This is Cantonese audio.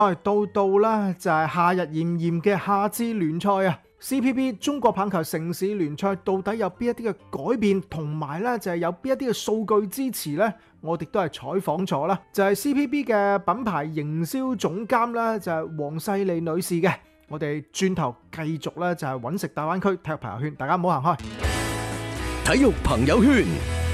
到啦，就係夏日炎炎嘅夏至聯賽啊！CPB 中國棒球城市聯賽到底有邊一啲嘅改變，同埋咧就係有邊一啲嘅數據支持呢？我哋都係採訪咗啦，就係 CPB 嘅品牌營銷總監啦，就係黃世利女士嘅。我哋轉頭繼續咧就係揾食大灣區體育朋友圈，大家唔好行開。 體育朋友圈。